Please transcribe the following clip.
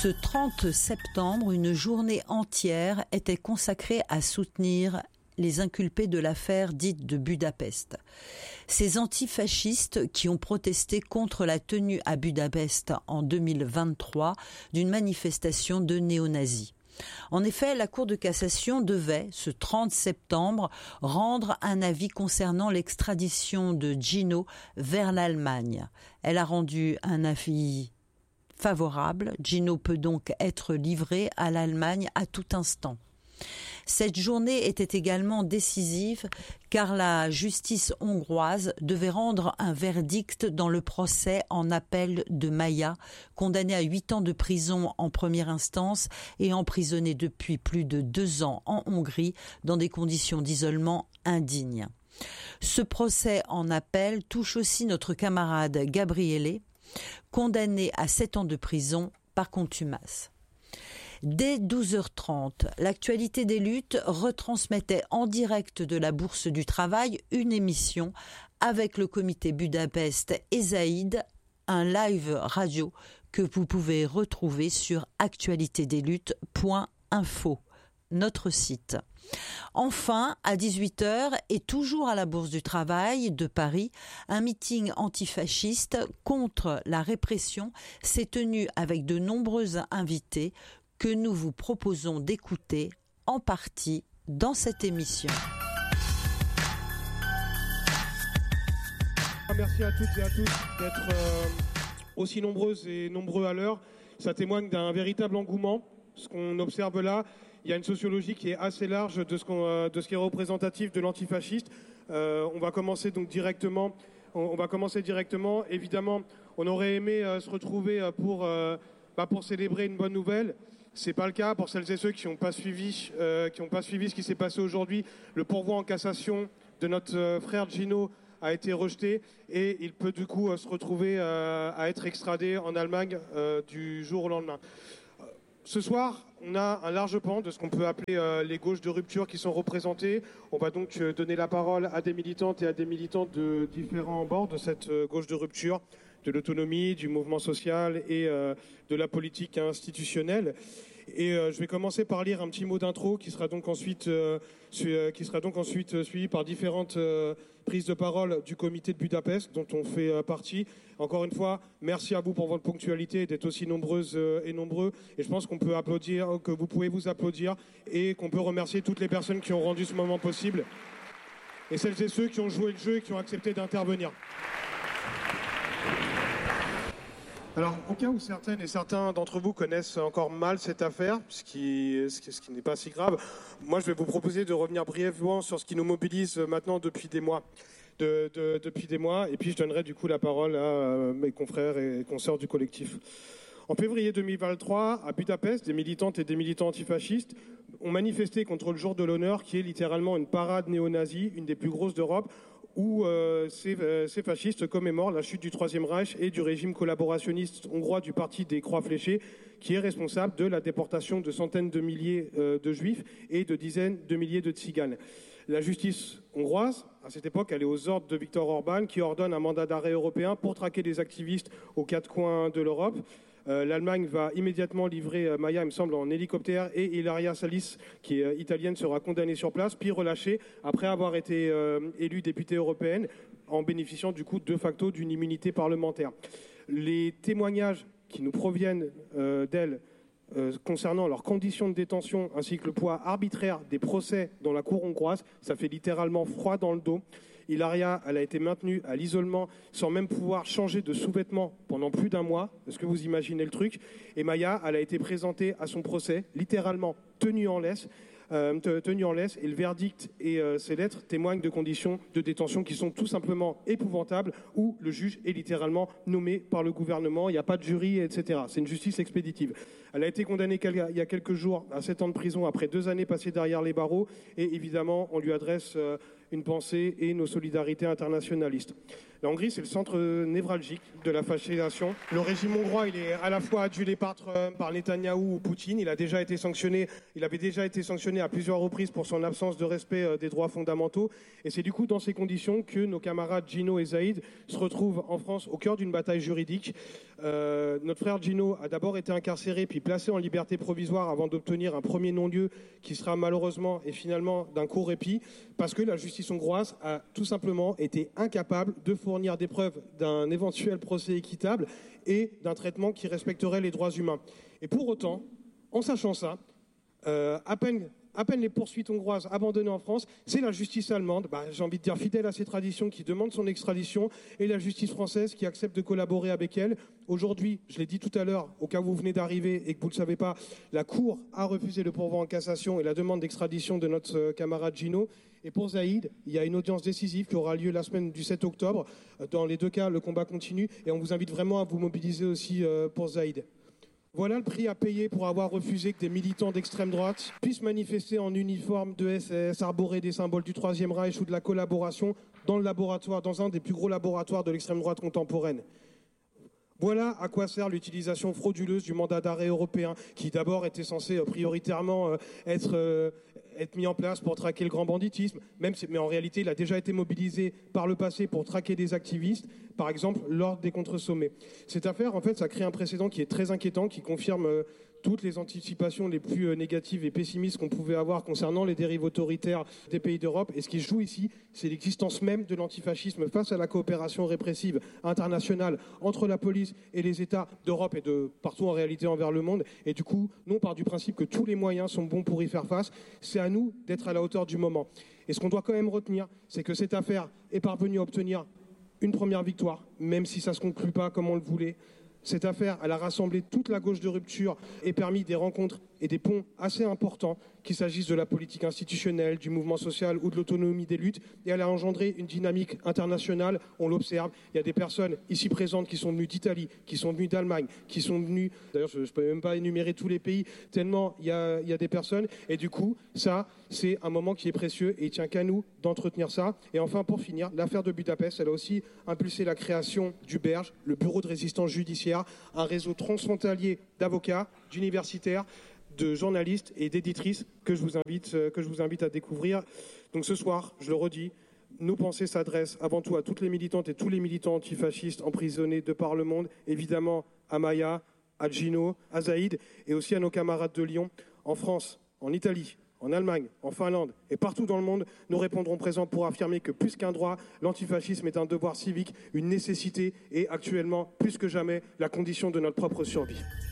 Ce 30 septembre, une journée entière était consacrée à soutenir les inculpés de l'affaire dite de Budapest. Ces antifascistes qui ont protesté contre la tenue à Budapest en 2023 d'une manifestation de néo-nazis. En effet, la Cour de cassation devait, ce 30 septembre, rendre un avis concernant l'extradition de Gino vers l'Allemagne. Elle a rendu un avis favorable. Gino peut donc être livré à l'Allemagne à tout instant. Cette journée était également décisive car la justice hongroise devait rendre un verdict dans le procès en appel de Maia, condamné à 8 ans de prison en première instance et emprisonné depuis plus de 2 ans en Hongrie dans des conditions d'isolement indignes. Ce procès en appel touche aussi notre camarade Gabriele, condamné à 7 ans de prison par contumace. Dès 12h30, l'actualité des luttes retransmettait en direct de la Bourse du Travail une émission avec le comité Budapest et Zaïd, un live radio que vous pouvez retrouver sur actualitédesluttes.info, notre site. Enfin, à 18h et toujours à la Bourse du Travail de Paris, un meeting antifasciste contre la répression s'est tenu avec de nombreux invités que nous vous proposons d'écouter en partie dans cette émission. Merci à toutes et à tous d'être aussi nombreuses et nombreux à l'heure. Ça témoigne d'un véritable engouement. Ce qu'on observe là, il y a une sociologie qui est assez large de ce qui est représentatif de l'antifasciste. On va commencer donc directement. Évidemment, on aurait aimé se retrouver pour célébrer une bonne nouvelle. C'est pas le cas pour celles et ceux qui n'ont pas suivi ce qui s'est passé aujourd'hui. Le pourvoi en cassation de notre frère Gino a été rejeté et il peut du coup se retrouver à être extradé en Allemagne du jour au lendemain. Ce soir, on a un large pan de ce qu'on peut appeler les gauches de rupture qui sont représentées. On va donc donner la parole à des militantes et à des militants de différents bords de cette gauche de rupture, de l'autonomie, du mouvement social et de la politique institutionnelle. Et je vais commencer par lire un petit mot d'intro qui sera donc ensuite suivi par différentes prises de parole du comité de Budapest dont on fait partie. Encore une fois, merci à vous pour votre ponctualité d'être aussi nombreuses et nombreux. Et je pense qu'on peut applaudir, que vous pouvez vous applaudir et qu'on peut remercier toutes les personnes qui ont rendu ce moment possible et celles et ceux qui ont joué le jeu et qui ont accepté d'intervenir. Alors, au cas où certaines et certains d'entre vous connaissent encore mal cette affaire, ce qui n'est pas si grave, moi je vais vous proposer de revenir brièvement sur ce qui nous mobilise maintenant depuis des mois. Depuis des mois, et puis je donnerai du coup la parole à mes confrères et consoeurs du collectif. En février 2023, à Budapest, des militantes et des militants antifascistes ont manifesté contre le jour de l'honneur, qui est littéralement une parade néo-nazie, une des plus grosses d'Europe, où ces fascistes commémorent la chute du Troisième Reich et du régime collaborationniste hongrois du Parti des Croix Fléchées, qui est responsable de la déportation de centaines de milliers de juifs et de dizaines de milliers de tziganes. La justice hongroise, à cette époque, elle est aux ordres de Viktor Orban, qui ordonne un mandat d'arrêt européen pour traquer des activistes aux 4 coins de l'Europe. L'Allemagne va immédiatement livrer Maia, il me semble, en hélicoptère, et Ilaria Salis, qui est italienne, sera condamnée sur place, puis relâchée après avoir été élue députée européenne, en bénéficiant du coup de facto d'une immunité parlementaire. Les témoignages qui nous proviennent d'elle concernant leurs conditions de détention ainsi que le poids arbitraire des procès dans la cour hongroise, ça fait littéralement froid dans le dos. Ilaria, elle a été maintenue à l'isolement sans même pouvoir changer de sous-vêtements pendant plus d'1 mois. Est-ce que vous imaginez le truc? Et Maia, elle a été présentée à son procès, littéralement tenue en laisse. Et le verdict et ses lettres témoignent de conditions de détention qui sont tout simplement épouvantables, où le juge est littéralement nommé par le gouvernement, il n'y a pas de jury, etc. C'est une justice expéditive. Elle a été condamnée il y a quelques jours à 7 ans de prison après 2 années passées derrière les barreaux, et évidemment on lui adresse une pensée et nos solidarités internationalistes. La Hongrie, c'est le centre névralgique de la fascisation. Le régime hongrois, il est à la fois adulé par Trump, par Netanyahou ou Poutine. Il avait déjà été sanctionné à plusieurs reprises pour son absence de respect des droits fondamentaux. Et c'est du coup dans ces conditions que nos camarades Gino et Zaïd se retrouvent en France au cœur d'une bataille juridique. Notre frère Gino a d'abord été incarcéré puis placé en liberté provisoire avant d'obtenir un premier non-lieu qui sera malheureusement et finalement d'un court répit parce que la justice hongroise a tout simplement été incapable de fournir des preuves d'un éventuel procès équitable et d'un traitement qui respecterait les droits humains. Et pour autant, en sachant ça, à peine les poursuites hongroises abandonnées en France, c'est la justice allemande, j'ai envie de dire fidèle à ses traditions, qui demande son extradition, et la justice française qui accepte de collaborer avec elle. Aujourd'hui, je l'ai dit tout à l'heure, au cas où vous venez d'arriver et que vous ne le savez pas, la Cour a refusé le pourvoi en cassation et la demande d'extradition de notre camarade Gino. Et pour Zaïd, il y a une audience décisive qui aura lieu la semaine du 7 octobre. Dans les deux cas, le combat continue et on vous invite vraiment à vous mobiliser aussi pour Zaïd. Voilà le prix à payer pour avoir refusé que des militants d'extrême droite puissent manifester en uniforme de SS, arborer des symboles du Troisième Reich ou de la collaboration dans le laboratoire, dans un des plus gros laboratoires de l'extrême droite contemporaine. Voilà à quoi sert l'utilisation frauduleuse du mandat d'arrêt européen, qui d'abord était censé prioritairement être mis en place pour traquer le grand banditisme, mais en réalité, il a déjà été mobilisé par le passé pour traquer des activistes, par exemple lors des contre-sommets. Cette affaire, en fait, ça crée un précédent qui est très inquiétant, qui confirme toutes les anticipations les plus négatives et pessimistes qu'on pouvait avoir concernant les dérives autoritaires des pays d'Europe. Et ce qui se joue ici, c'est l'existence même de l'antifascisme face à la coopération répressive internationale entre la police et les États d'Europe et de partout en réalité envers le monde. Et du coup, nous, on part du principe que tous les moyens sont bons pour y faire face. C'est à nous d'être à la hauteur du moment. Et ce qu'on doit quand même retenir, c'est que cette affaire est parvenue à obtenir une première victoire, même si ça ne se conclut pas comme on le voulait. Cette affaire, elle a rassemblé toute la gauche de rupture et permis des rencontres et des ponts assez importants, qu'il s'agisse de la politique institutionnelle, du mouvement social ou de l'autonomie des luttes. Et elle a engendré une dynamique internationale, on l'observe. Il y a des personnes ici présentes qui sont venues d'Italie, qui sont venues d'Allemagne, qui sont venues... D'ailleurs, je ne peux même pas énumérer tous les pays, tellement il y a des personnes. Et du coup, ça, c'est un moment qui est précieux et il ne tient qu'à nous d'entretenir ça. Et enfin, pour finir, l'affaire de Budapest, elle a aussi impulsé la création du BERJ, le Bureau de résistance judiciaire, un réseau transfrontalier d'avocats, d'universitaires, de journalistes et d'éditrices que je vous invite à découvrir. Donc ce soir, je le redis, nos pensées s'adressent avant tout à toutes les militantes et tous les militants antifascistes emprisonnés de par le monde, évidemment à Maya, à Gino, à Zaïd et aussi à nos camarades de Lyon. En France, en Italie, en Allemagne, en Finlande et partout dans le monde, nous répondrons présents pour affirmer que plus qu'un droit, l'antifascisme est un devoir civique, une nécessité et actuellement, plus que jamais, la condition de notre propre survie.